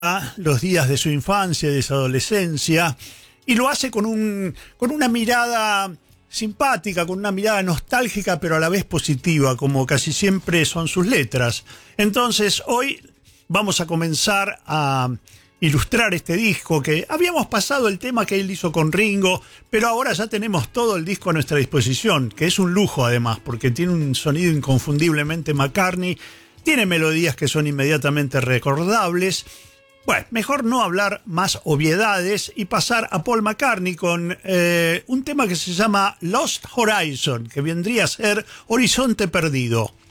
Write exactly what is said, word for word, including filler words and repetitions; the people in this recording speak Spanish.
a los días de su infancia, de su adolescencia, y lo hace con, un, con una mirada simpática, con una mirada nostálgica, pero a la vez positiva, como casi siempre son sus letras. Entonces, hoy vamos a comenzar a ilustrar este disco, que habíamos pasado el tema que él hizo con Ringo, pero ahora ya tenemos todo el disco a nuestra disposición, que es un lujo además, porque tiene un sonido inconfundiblemente McCartney, tiene melodías que son inmediatamente recordables. Bueno, mejor no hablar más obviedades y pasar a Paul McCartney con eh, un tema que se llama Lost Horizon, que vendría a ser Horizonte Perdido.